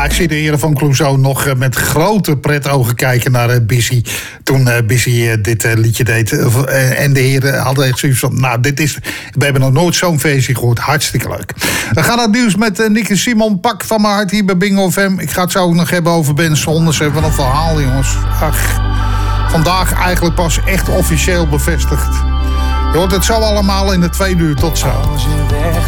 ik zie de heren van Clouseau nog met grote pretogen kijken naar Bissy. Toen Bissy dit liedje deed. En de heren hadden echt zoiets van, nou, we hebben nog nooit zo'n feestje gehoord. Hartstikke leuk. We gaan naar het nieuws met Nick en Simon. Pak van mijn hart hier bij Bingo FM. Ik ga het zo ook nog hebben over Ben Sonders. Van een verhaal, jongens. Ach, vandaag eigenlijk pas echt officieel bevestigd. Je hoort het zo allemaal in de 2 uur. Tot zo. Als je weg